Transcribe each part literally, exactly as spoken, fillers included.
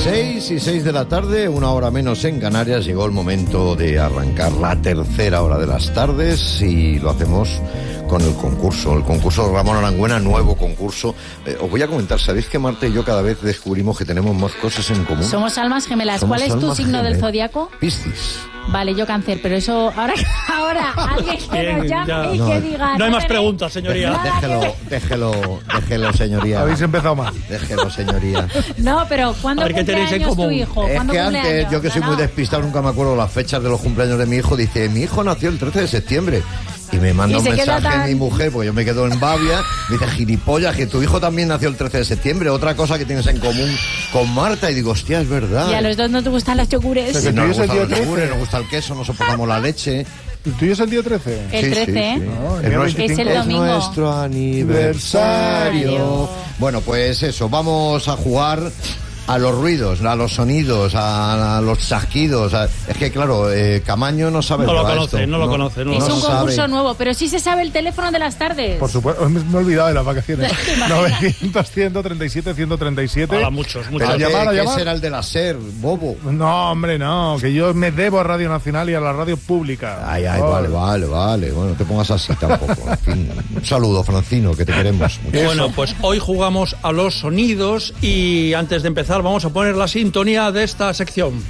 seis y seis de la tarde, una hora menos en Canarias, llegó el momento de arrancar la tercera hora de las tardes y lo hacemos con el concurso, el concurso de Ramón Arangüena, nuevo concurso. Eh, os voy a comentar, ¿sabéis que Marta y yo cada vez descubrimos que tenemos más cosas en común? Somos almas gemelas. Somos ¿Cuál es tu signo gemelas. del zodiaco? Piscis. Vale, yo Cáncer, pero eso ahora, ahora alguien que nos llame ya. y No, que diga. No hay más tenéis preguntas, señoría. nada que Déjelo, ver. déjelo, déjelo, señoría. Habéis empezado mal. Déjelo, señoría. No, pero ¿cuándo A ver, ¿qué cumple tenéis en años tu común? hijo? Es ¿Cuándo que cumple antes, años? yo que soy No, muy no. despistado, nunca me acuerdo las fechas de los cumpleaños de mi hijo, dice, mi hijo nació el trece de septiembre. Y me manda Y un se queda mensaje tan- mi mujer, porque yo me quedo en Bavia, me dice, gilipollas, que tu hijo también nació el trece de septiembre, otra cosa que tienes en común con Marta. Y digo, hostia, es verdad. Y a los dos no te gustan las yogures. Sí, Sí, no ¿El nos tuyo es el gustan día los yogures, trece? nos gusta el queso, no soportamos la leche. ¿El tuyo es el día trece? El Sí, sí, trece, ¿eh? sí. No, el Es día nuestro- veinticinco. Es el domingo. nuestro aniversario. Aniversario. Bueno, pues eso, vamos a jugar a los ruidos, a los sonidos, a, a los chasquidos. a- es que, claro, eh, Camaño no sabe No lo nada de conoce, esto. no lo conoce, no Es lo un sabe. concurso nuevo, pero sí se sabe el teléfono de las tardes. Por supuesto, me he olvidado de las vacaciones. ¿Te imaginas? novecientos, ciento treinta y siete, ciento treinta y siete. Hola, muchos, Pero muchos. A que, llamar, a que llamar. ese era el de la SER, bobo. No, hombre, no, que yo me debo a Radio Nacional y a la radio pública. Ay, ay, Oh. vale, vale, vale. Bueno, no te pongas así tampoco. En fin, un saludo, Francino, que te queremos mucho. Bueno, pues hoy jugamos a los sonidos y antes de empezar vamos a poner la sintonía de esta sección.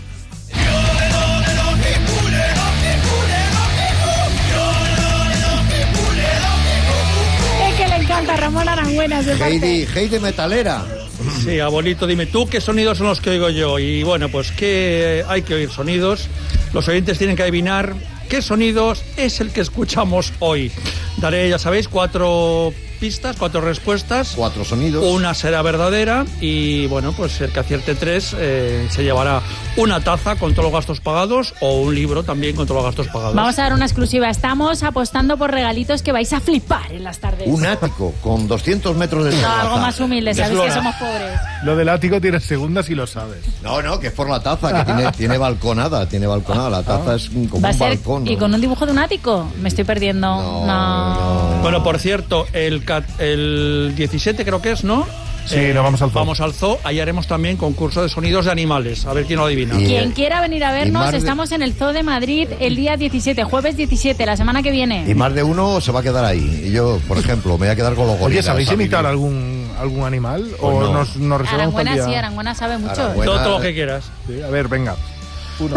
Es que le encanta a Ramón Arangüena ese Heidi, parte. Heidi Metalera. Sí, abuelito, dime tú qué sonidos son los que oigo yo. Y bueno, pues que hay que oír sonidos. Los oyentes tienen que adivinar qué sonidos es el que escuchamos hoy. Daré, ya sabéis, cuatro pistas, cuatro respuestas. Cuatro sonidos. Una será verdadera y bueno, pues el que acierte tres eh, se llevará una taza con todos los gastos pagados o un libro también con todos los gastos pagados. Vamos a dar una exclusiva. Estamos apostando por regalitos que vais a flipar en las tardes. Un ático con doscientos metros de No, terraza. algo más humilde, sabéis que Desflora. somos pobres. Lo del ático tiene segundas y lo sabes. No, no, que es por la taza, que tiene, tiene balconada, tiene balconada. La taza es como Va a un ser balcón. y ¿no? con un dibujo de un ático. Me estoy perdiendo. No, No. no. Bueno, por cierto, el, cat- el diecisiete creo que es, ¿no? Sí, nos vamos al zoo. Vamos al zoo. Ahí haremos también concurso de sonidos de animales. A ver quién lo adivina. Y- Quien quiera venir a y vernos, más de- estamos en el Zoo de Madrid el día diecisiete, jueves diecisiete, la semana que viene. Y más de uno se va a quedar ahí. Y yo, por ejemplo, me voy a quedar con los Oye, gorilas. ¿sabéis a imitar vivir. algún, algún animal? Pues ¿O no. nos, nos reservamos para Arangüena el sí, día? Arangüena sabe mucho. Arangüena. Todo, todo lo que quieras. Sí, a ver, venga. Uno.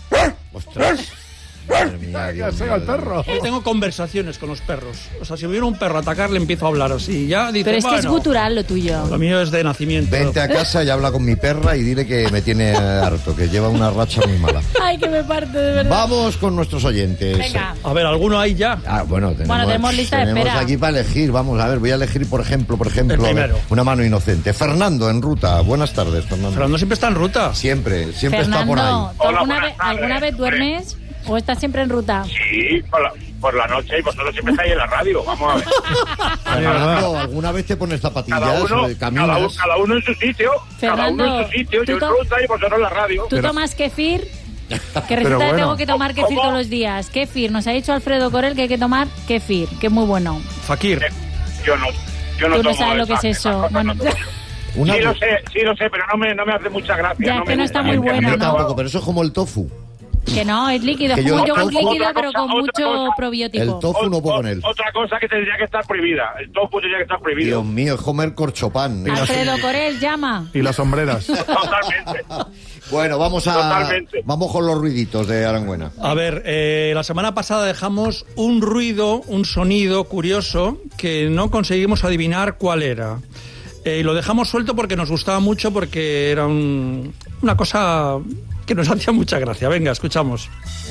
Ostras. Madre mía, Ya Dios sé, mío, al de perro. Yo tengo conversaciones con los perros. O sea, si me viene un perro a atacar, le empiezo a hablar así. Ya dice, Pero es que es bueno, gutural lo tuyo. Lo mío es de nacimiento. Vente a casa y habla con mi perra y dile que me tiene harto, que lleva una racha muy mala. Ay, que me parte de verdad. Vamos con nuestros oyentes. Venga. A ver, ¿alguno hay ya? Ah, bueno, tenemos, Bueno, tenemos lista de tenemos espera. aquí para elegir. Vamos a ver, voy a elegir, por ejemplo, por ejemplo, El a ver, primero. una mano inocente. Fernando, en ruta. Buenas tardes, Fernando. Fernando siempre está en ruta. Siempre, siempre está por Fernando, ahí. ¿tú Hola, alguna, buenas vez, tardes. alguna vez duermes o estás siempre en ruta? Sí, por la, por la noche y vosotros siempre estáis en la radio. Vamos a ver. Fernando, ¿alguna vez te pones zapatillas? Cada uno, eh, cada, uno, caminas? cada uno en su sitio. cada uno Fernando, en su sitio. tú Yo en to- ruta y vosotros en la radio. ¿Tú tomas kefir? Que resulta bueno. que tengo que tomar kefir ¿Cómo? todos los días. Kefir, nos ha dicho Alfredo Corel que hay que tomar kefir, que es muy bueno. Fakir. Yo no, yo no Tú no tomo sabes lo que esas- es eso. esas cosas, Bueno, no tomo. Una Sí lo vez- sé, sí lo sé, pero no me, no me hace mucha gracia. Ya, no que me no gusta. está muy Es que bueno, Yo me- ¿no? tampoco, pero eso es como el tofu. que no, es líquido, Que es yo como un el yogur tofu- líquido, otra pero cosa, con otra mucho cosa. probiótico. El tofu no puedo con él. Otra cosa que tendría que estar prohibida. El tofu tendría que estar prohibido. Dios mío, es comer corchopán. Alfredo Corel, llama. Y las sombreras. Totalmente. Bueno, vamos a Totalmente. vamos con los ruiditos de Arangüena. A ver, eh, la semana pasada dejamos un ruido, un sonido curioso que no conseguimos adivinar cuál era. Eh, y lo dejamos suelto porque nos gustaba mucho, porque era un- una cosa que nos hacía mucha gracia. Venga, escuchamos.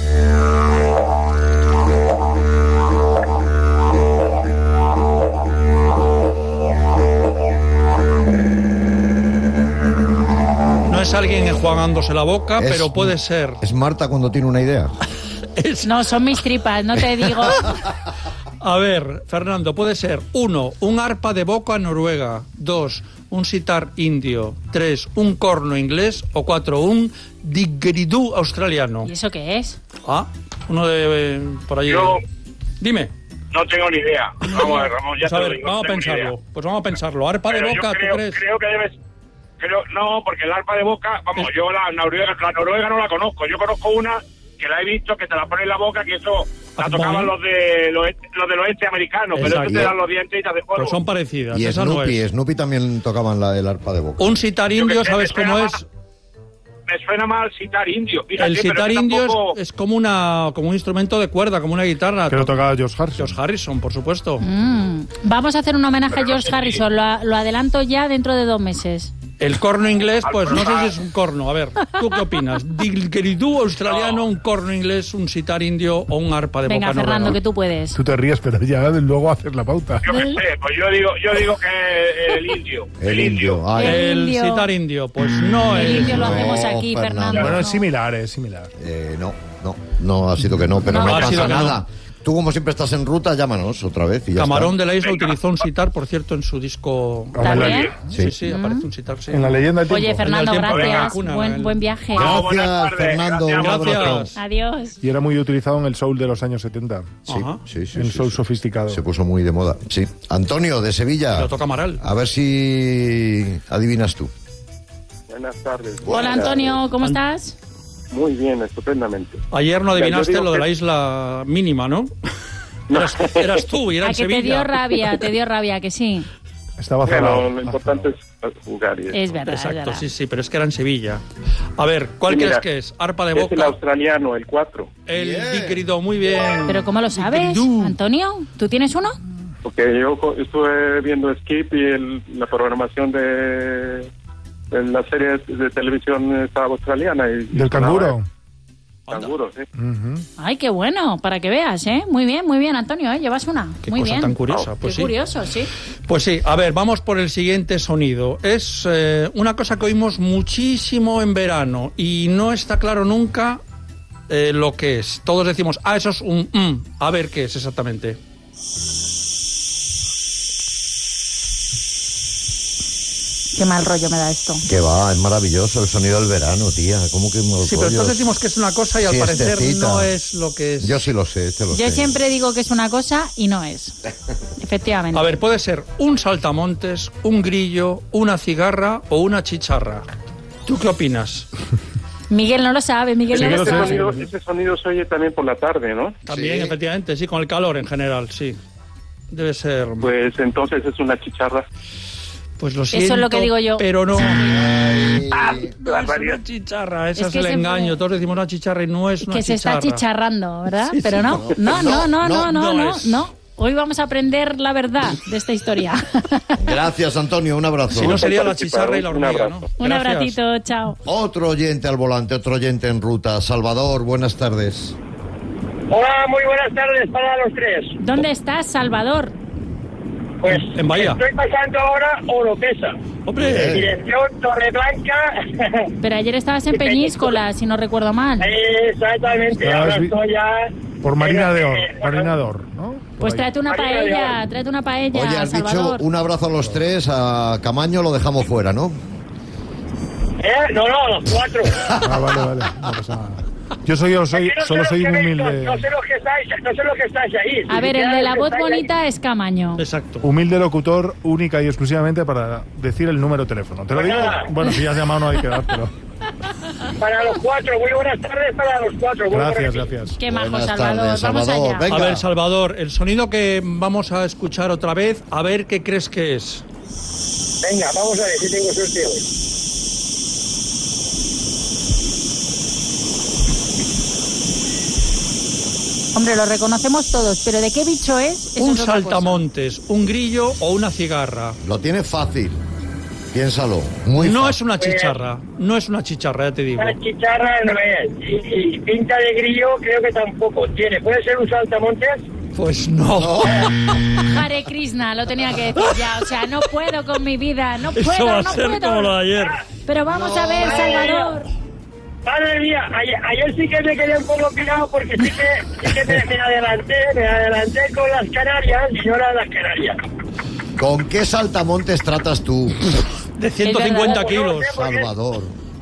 No es alguien enjuagándose la boca, Es- pero puede ser. Es Marta cuando tiene una idea. Es- No, son mis tripas, no te digo. A ver, Fernando, puede ser uno, un arpa de boca noruega, dos, un sitar indio, tres, un corno inglés o cuatro, un didgeridoo australiano. ¿Y eso qué es? Ah, uno de eh, por allí. Yo Dime. no tengo ni idea. Vamos a ver, Ramón, ya Pues te a lo ver, digo. vamos a no tengo ni idea. pensarlo. Pues vamos a pensarlo. Arpa de Pero boca, yo creo, ¿tú crees? creo que debes... creo, no, porque el arpa de boca, vamos, yo la noruega, la noruega no la conozco, yo conozco una que la he visto que te la pone en la boca, que eso la tocaban los de los, los del oeste americano, pero eso te dan los dientes y te hace fuego. Pero son parecidas, Y esa Snoopy, no es. Snoopy también tocaban la del arpa de boca. Un sitar Yo indio, que sé, ¿sabes me cómo suena es? más- Me suena mal sitar indio. Fíjate, El pero sitar que indio tampoco- es, es como una como un instrumento de cuerda, como una guitarra. Que lo tocaba George Harrison. George Harrison, por supuesto. Mm. Vamos a hacer un homenaje Pero a no George sé si- Harrison, lo, lo adelanto ya dentro de dos meses. El corno inglés, pues no sé si es un corno. A ver, ¿tú qué opinas? Didgeridoo australiano, No. un corno inglés, un sitar indio o un arpa de Venga, boca Fernando, noruega? que tú puedes. Tú te ríes, pero ya luego haces la pauta. Yo qué sé, pues yo digo, yo digo que el indio. El indio. Ay, El El indio. sitar indio, pues no El es. indio lo no, hacemos aquí, Fernando. Fernando. Bueno, no. es similar, es similar. eh, no, no, no ha sido que no, pero No. no, Ha sido pasa que no. nada. Tú, como siempre estás en ruta, llámanos otra vez y ya Camarón está. de la Isla Venga. utilizó un sitar, por cierto, en su disco. ¿También? Sí, Sí. sí, aparece un sitar, sí. En la leyenda del Oye, tiempo. Fernando, En el tiempo de la gracias. vacuna, Buen, el- buen viaje. No, buenas Gracias, tardes, Fernando. gracias. Un abrazo. Gracias. Adiós. Y era muy utilizado en el soul de los años setenta. Sí, Ajá. sí, sí. El sí, soul sí. sofisticado. Se puso muy de moda. Sí. Antonio, de Sevilla. Lo toca Amaral. A ver si adivinas tú. Buenas tardes. Hola, Antonio, ¿cómo estás? Muy bien, estupendamente. Ayer no Ya, yo adivinaste digo lo de que- la isla mínima, ¿no? Eras, eras tú y era A en que te Sevilla. dio rabia, te dio rabia, que sí. Estaba cerrado. Bueno, lo importante es jugar. Y Es verdad, es Exacto, verdad. sí, sí, pero es que era en Sevilla. A ver, ¿cuál Sí, crees mira, que es? Arpa de es el boca. australiano, el cuatro. El Bien. didgeridoo, muy bien. ¿Pero cómo lo sabes, Didgeridoo. Antonio? ¿Tú tienes uno? Porque yo co- estuve viendo Skip y el- la programación de, de la serie de televisión estaba australiana. Y, ¿Del canguro? Canguro, sí. Ujú. Ay, qué bueno, para que veas, ¿eh? Muy bien, muy bien, Antonio, ¿eh? Llevas una. Qué muy cosa bien. tan curiosa, Qué pues sí. curioso, sí. Pues sí, a ver, vamos por el siguiente sonido. Es eh, una cosa que oímos muchísimo en verano y no está claro nunca eh, lo que es. Todos decimos, ah, eso es un mm. A ver qué es exactamente. Qué mal rollo me da esto. Que va, es maravilloso el sonido del verano, tía. ¿Cómo que mal Sí, pero rollo? todos decimos que es una cosa y al Sí, parecer estecita. no es lo que es. Yo sí lo sé, este lo Yo sé. siempre digo que es una cosa y no es. Efectivamente. A ver, puede ser un saltamontes, un grillo, una cigarra o una chicharra. ¿Tú qué opinas? Miguel no lo sabe, Miguel no Miguel lo lo Ese sabe. sabe. sonido, ese sonido se oye también por la tarde, ¿no? También, Sí. efectivamente, sí, con el calor en general, sí. Debe ser. Pues entonces es una chicharra. Pues lo Eso siento. es lo que digo yo. Pero no. Ay, No es una chicharra, esa Es es, que el se engaño. fue- Todos decimos una chicharra y no es una Que se chicharra. está chicharrando, ¿verdad? Sí, Pero sí, no. No, no, no, no, no, no no, es. no. Hoy vamos a aprender la verdad de esta historia. Gracias, Antonio. Un abrazo. Si no sería la participar, chicharra y la un hormiga, abrazo. ¿no? Un Gracias. abracito, chao. Otro oyente al volante, otro oyente en ruta. Salvador, buenas tardes. Hola, muy buenas tardes para los tres. ¿Dónde estás, Salvador? Pues En Bahía. estoy pasando ahora Oropesa. ¡Hombre! Dirección Torreblanca. Pero ayer estabas en Peñíscola, si no recuerdo mal. Exactamente, Estabas ahora vi- estoy ya... Por Marina de Or, Eh, Marina de Or, ¿no? Pues Por ahí. tráete una María de paella, Oro. tráete una paella, Oye, has dicho Salvador. un abrazo a los tres. A Camaño lo dejamos fuera, ¿no? ¿Eh? No, no, los cuatro. Ah, vale, vale. No pasa nada. Yo soy, yo soy, Es que no solo sé soy lo un que veis, humilde, No, no sé lo que estáis, no sé lo que estáis ahí. A ver, el de la voz bonita es Camaño. Exacto. humilde locutor única y exclusivamente para decir el número de teléfono. Te lo Pues digo, nada. bueno, si has llamado no hay que dar, pero Para los cuatro, muy buenas tardes para los cuatro. Vuelvo a gracias, repetir. gracias. Qué majo, Buenas Salvador. tardes, Vamos Salvador. allá. Venga. A ver, Salvador, el sonido que vamos a escuchar otra vez, a ver qué crees que es. Venga, vamos a ver si tengo suerte hoy. Hombre, lo reconocemos todos, pero ¿de qué bicho es? Eso Un es otra cosa. saltamontes, un grillo o una cigarra. Lo tiene fácil. Piénsalo. Muy No fácil. es una chicharra, no es una chicharra, ya te digo. Una chicharra no es. Y, y pinta de grillo creo que tampoco tiene. ¿Puede ser un saltamontes? Pues no. Hare Krishna, lo tenía que decir ya. O sea, no puedo con mi vida, no puedo, Eso va a no ser puedo. como lo de ayer. Pero vamos a ver, Salvador. Madre mía, ayer, ayer sí que me quedé un poco pirado porque sí que, sí que me, me adelanté, me adelanté con las Canarias y no eran las Canarias. ¿Con qué saltamontes tratas tú, De ciento cincuenta verdad. kilos. ¿Por qué? Salvador?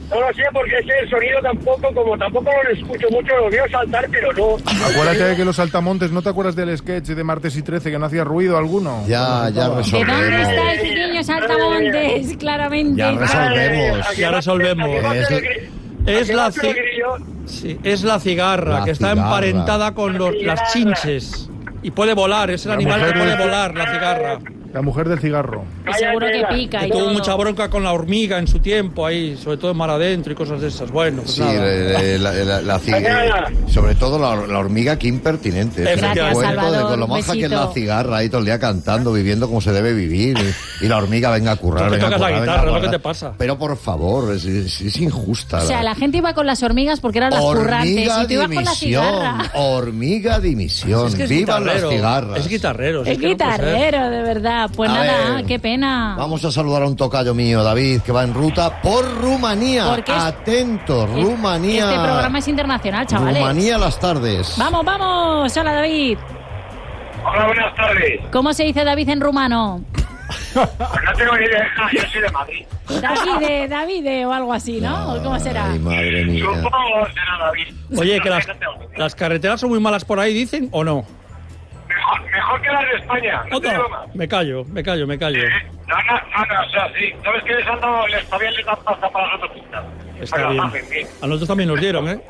No lo sé porque ese el sonido tampoco, como tampoco lo escucho mucho, lo veo saltar, pero no. Acuérdate de que los saltamontes, ¿no te acuerdas del sketch de Martes y Trece que no hacía ruido alguno? Ya, ya ¿De resolvemos. dónde está el pequeño saltamontes? Claramente. Ya resolvemos. Ya resolvemos. Es, Es la, ci- sí, es la cigarra, La que está cigarra. emparentada con los, las chinches. Y puede volar, es el La animal que mujer puede del- volar, la cigarra. La mujer del cigarro. Y seguro que pica Que y tuvo todo. mucha bronca con la hormiga en su tiempo ahí, sobre todo en mar adentro y cosas de esas. Bueno, pues sí, nada. eh, la, la- la cigarra. Sobre todo la, la hormiga, qué impertinente. Es el Gracias, cuento de Salvador, con lo un maja que es la besito. cigarra ahí todo el día cantando, viviendo como se debe vivir. Y, y la hormiga venga a currar. Tú que venga a tocas la currar, venga a guitarra, ¿no? currar. ¿Qué te pasa? Pero por favor, es, es- es injusta. O sea, la gente iba con las hormigas porque eran las currantes. Hormiga Y tú ibas con la dimisión, cigarra. hormiga dimisión, Es que es vivan las guitarrero, cigarras. Es guitarrero. Es que no puede ser. guitarrero, de verdad. Pues A nada, ver, qué pena. Vamos a saludar a un tocayo mío, David, que va en ruta por Rumanía. Porque es- Atento, Rumanía. Este programa es internacional, chavales. Rumanía las tardes. Vamos, vamos. Hola, David. Hola, buenas tardes. ¿Cómo se dice David en rumano? Pues no tengo ni idea, yo soy de Madrid. Davide, Davide o algo así, ¿no? ¿O ¿Cómo será? Ay, madre mía. Supongo será David. Oye, que No las, sé, no tengo ni idea. las carreteras son muy malas por ahí, dicen, ¿o no? Mejor, mejor que las de España, no te digo Otra. más. Me callo, me callo, me callo. Eh, No, no, no, no, o sea, sí. ¿Sabes que les han dado, les todavía les dan pasta para las autopistas? Está Para bien. las hacen bien. A nosotros también nos dieron, ¿eh?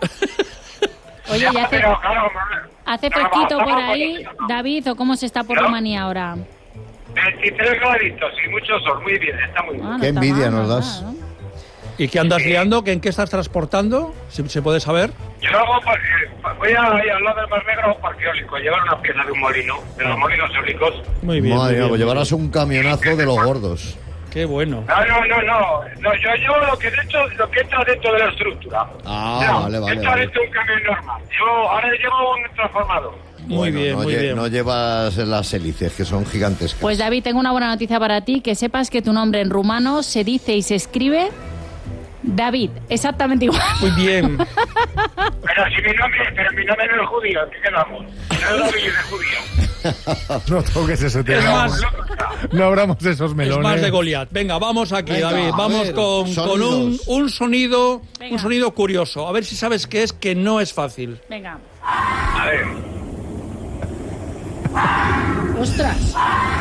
Oye, ¿y hace, Pero, claro, no, hace no, no, fresquito no, por no, ahí, no, no. David, o cómo se está por ¿No? Rumanía ahora? veintitrés graditos y mucho sol, muy bien, está muy bien. Ah, no Qué está envidia mal, nos no das. está mal, ¿no? ¿Y qué andas liando? ¿Que ¿En qué estás transportando? ¿Se, se puede saber? Yo hago, par- eh, voy a, ahí al lado del Mar Negro a un parque eólico, llevar una pieza de un molino, de los molinos eólicos. Muy bien. Madre muy mía, bien. pues llevarás un camionazo de los gordos. Qué bueno. No, no, no, no, no, yo llevo lo que, de hecho, lo que entra dentro de la estructura. Ah, No, vale, vale, entra vale. dentro de un camión normal. Yo ahora llevo un transformador. Muy Bueno, bien, no, muy lle- bien. no llevas las hélices, que son gigantescas. Pues David, tengo una buena noticia para ti, que sepas que tu nombre en rumano se dice y se escribe David, exactamente igual. Muy bien. Pero si mi nombre, pero mi nombre no es judío, ¿en qué quedamos? No es David, es judío. No toques ese Es tema. más, No abramos esos es melones. más de Goliat. Venga, vamos aquí, Venga, David. a Vamos ver, con, con un, sonidos. un sonido, Venga. un sonido curioso. A ver si sabes qué es, que no es fácil. Venga. A ver, Ostras.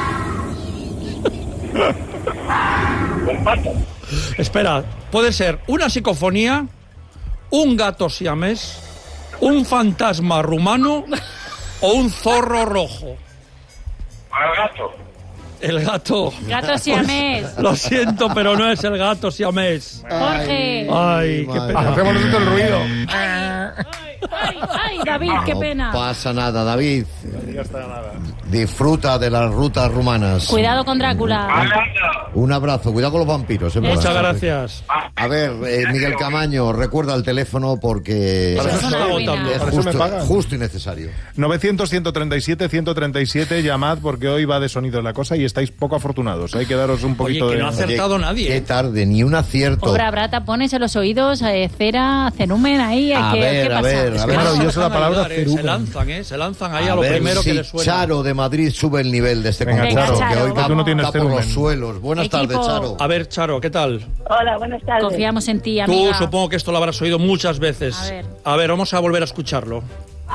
un pato. Espera, puede ser una psicofonía, un gato siamés, un fantasma rumano o un zorro rojo. Al gato. El gato. Gato siamés. Lo siento, pero no es el gato siamés. Jorge. Ay, qué madre. pena. Hacemos nosotros el ruido. Ay, ay, David, qué No pena. pasa nada, David. Ya está nada. Disfruta de las rutas rumanas. Cuidado con Drácula. Hablando. Un abrazo, cuidado con los vampiros. ¿eh? Muchas gracias. A ver, eh, Miguel Camaño, recuerda el teléfono porque Eso Para es eso una está ruina. agotando. es Para eso me justo, pagan. justo y necesario. novecientos, ciento treinta y siete, ciento treinta y siete, llamad porque hoy va de sonido la cosa y estáis poco afortunados. Hay que daros un Oye, poquito que de... no hace- Acertado nadie. Qué tarde, ni un acierto. Pobre habrá tapones en los oídos, eh, cera, cenumen ahí. A ¿qué, ver, ¿qué a pasa? ver, a Es ver. maravillosa la Dejan palabra ayudar, ¿eh? cerumen. Se lanzan, ¿eh? Se lanzan ahí a, A lo ver primero si que les suena. Charo de Madrid sube el nivel de este Venga, concurso, Charo, que hoy Charo, va, tú no tienes va por los cerumen. suelos. Buenas Equipo. tardes, Charo. A ver, Charo, ¿qué tal? Hola, buenas tardes. Confiamos en ti, Tú amiga. supongo que esto lo habrás oído muchas veces. A ver. A ver, vamos a volver a escucharlo.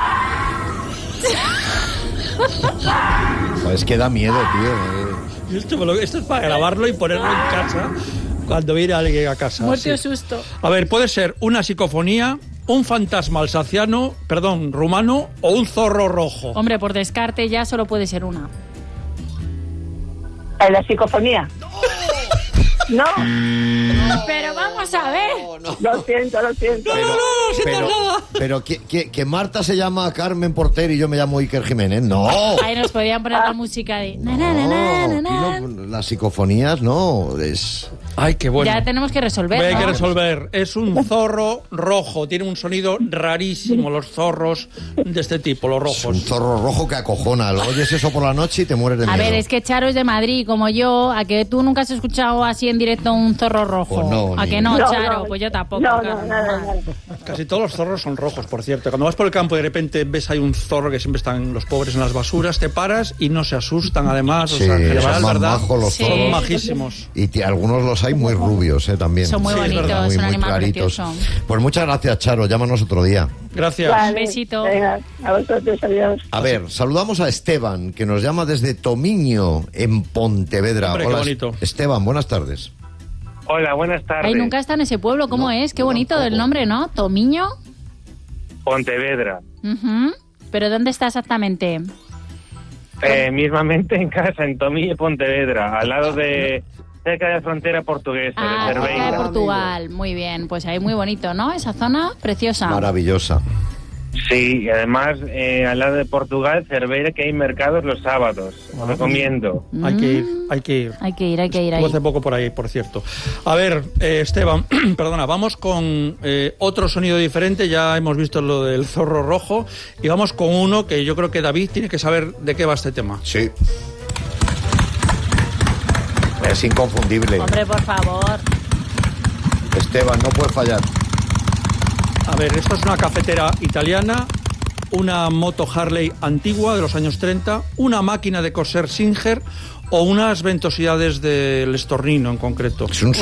Pues que da miedo, tío. Esto, me lo- esto es para grabarlo y ponerlo en casa cuando viene alguien a casa. Muerte o sí. susto. A ver, puede ser una psicofonía, un fantasma alsaciano, perdón, rumano o un zorro rojo. Hombre, por descarte ya solo puede ser una. ¿En la psicofonía? No, Pero vamos a ver. lo siento, lo siento. No, no, no, sientas Pero, nada. pero que, que, que Marta se llama Carmen Porter y yo me llamo Iker Jiménez. No. Ahí nos podían poner la música de... na, na, na, na, na, na. aquí no, las psicofonías no. Es... Ay, qué bueno. Ya tenemos que resolver, Hay que ¿no? resolver. Es un zorro rojo. Tiene un sonido rarísimo los zorros de este tipo, los es un rojos. zorro rojo que acojona. Lo oyes eso por la noche y te mueres de A miedo. ver, es que Charo es de Madrid, como yo. ¿A que tú nunca has escuchado así en directo un zorro rojo? Pues no, ¿A ni- que no, No, Charo? no. Pues yo tampoco. No, claro, no, nada, normal. nada. Casi todos los zorros son rojos, por cierto. Cuando vas por el campo y de repente ves hay un zorro que siempre están los pobres en las basuras, te paras y no se asustan, además. Sí, o sea, en general, son más ¿verdad? majos los Sí. zorros. Son majísimos. Y t- algunos los hay muy rubios, ¿eh? También. Son muy Sí, es bonitos, verdad. muy, es un muy animal claritos. precioso. Pues muchas gracias, Charo. Llámanos otro día. Gracias. Vale. Un besito. Venga, a vosotros, adiós. A ver, saludamos a Esteban, que nos llama desde Tomiño, en Pontevedra. Hombre, qué Hola, bonito. Esteban, buenas tardes. Hola, buenas tardes. Ay, nunca está en ese pueblo, ¿cómo No, es? Qué yo bonito tampoco. el nombre, ¿no? Tomiño. Pontevedra. Ujú. ¿Pero dónde está exactamente? Eh, mismamente en casa, en Tomille, Pontevedra, al lado de... cerca de la frontera portuguesa, Ah, de cerca de Cerveira. Portugal. Muy bien, pues ahí muy bonito, ¿no? Esa zona preciosa. Maravillosa. Sí, y además, eh, al lado de Portugal, Cerveira, que hay mercados los sábados. Os recomiendo. Hay que ir, hay que ir. Hay que ir, hay que ir ahí. Estuve hace poco por ahí, por cierto. A ver, eh, Esteban, perdona, vamos con eh, otro sonido diferente. Ya hemos visto lo del zorro rojo. Y vamos con uno que yo creo que David tiene que saber de qué va este tema. Sí. Es inconfundible. Hombre, por favor. Esteban, no puede fallar. A ver, esto es una cafetera italiana, una moto Harley antigua de los años treinta, una máquina de coser Singer o unas ventosidades del Estornino en concreto. Es un